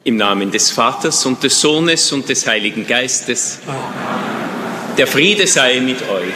Im Namen des Vaters und des Sohnes und des Heiligen Geistes. Der Friede sei mit euch.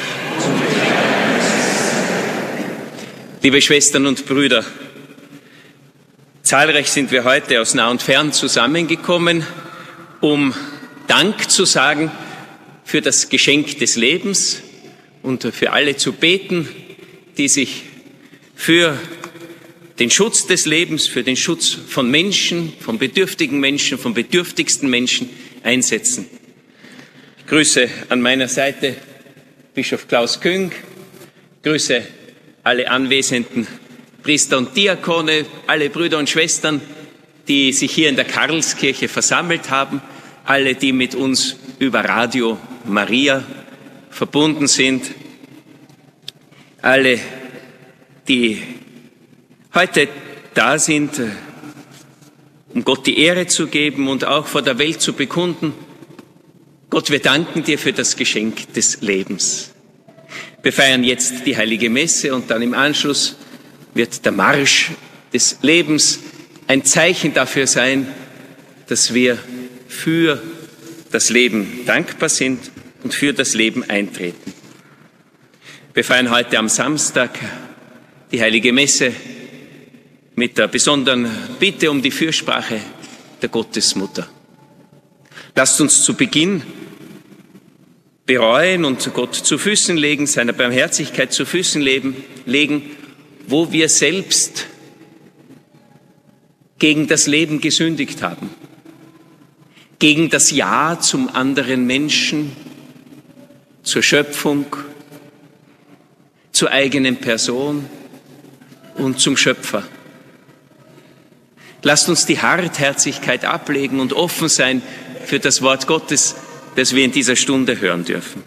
Liebe Schwestern und Brüder, zahlreich sind wir heute aus nah und fern zusammengekommen, um Dank zu sagen für das Geschenk des Lebens und für alle zu beten, die sich für den Schutz des Lebens, für den Schutz von Menschen, von bedürftigen Menschen, von bedürftigsten Menschen einsetzen. Ich grüße an meiner Seite Bischof Klaus Küng, grüße alle anwesenden Priester und Diakone, alle Brüder und Schwestern, die sich hier in der Karlskirche versammelt haben, alle, die mit uns über Radio Maria verbunden sind, alle, die heute da sind, um Gott die Ehre zu geben und auch vor der Welt zu bekunden: Gott, wir danken dir für das Geschenk des Lebens. Wir feiern jetzt die Heilige Messe und dann im Anschluss wird der Marsch des Lebens ein Zeichen dafür sein, dass wir für das Leben dankbar sind und für das Leben eintreten. Wir feiern heute am Samstag die Heilige Messe mit der besonderen Bitte um die Fürsprache der Gottesmutter. Lasst uns zu Beginn bereuen und Gott zu Füßen legen, seiner Barmherzigkeit zu Füßen legen, wo wir selbst gegen das Leben gesündigt haben, gegen das Ja zum anderen Menschen, zur Schöpfung, zur eigenen Person und zum Schöpfer. Lasst uns die Hartherzigkeit ablegen und offen sein für das Wort Gottes, das wir in dieser Stunde hören dürfen.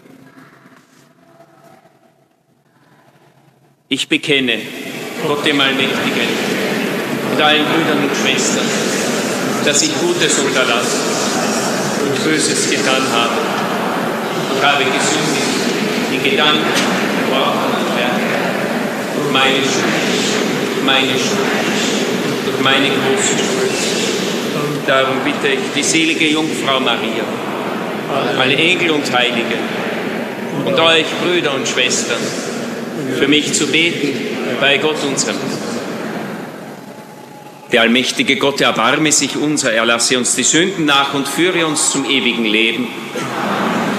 Ich bekenne Gott dem Allmächtigen und allen Brüdern und Schwestern, dass ich Gutes unterlassen und Böses getan habe und habe gesündigt in Gedanken, Worten und Werken durch meine Schuld. Durch meine große Schuld. Darum bitte ich die selige Jungfrau Maria, alle Engel und Heilige und euch, Brüder und Schwestern, für mich zu beten bei Gott unserem. Der allmächtige Gott erbarme sich unser, er lasse uns die Sünden nach und führe uns zum ewigen Leben.